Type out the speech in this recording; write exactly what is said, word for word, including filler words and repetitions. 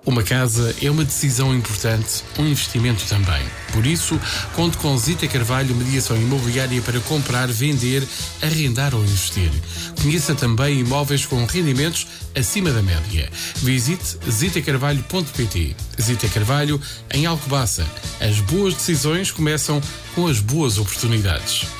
Uma casa é uma decisão importante, um investimento também. Por isso, conte com Zita Carvalho Mediação Imobiliária para comprar, vender, arrendar ou investir. Conheça também imóveis com rendimentos acima da média. Visite zita carvalho ponto pt. Zita Carvalho, em Alcobaça. As boas decisões começam com as boas oportunidades.